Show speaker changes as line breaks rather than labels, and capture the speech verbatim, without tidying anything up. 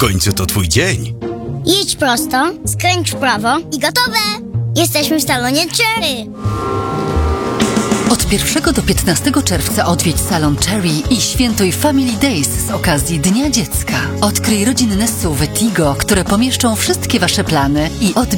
końcu to twój dzień.
Jedź prosto, skręć w prawo i gotowe! Jesteśmy w salonie Cherry.
Od pierwszego do piętnastego czerwca odwiedź salon Cherry i świętuj Family Days z okazji Dnia Dziecka. Odkryj rodzinne S U V y Tigo, które pomieszczą wszystkie wasze plany i odbierz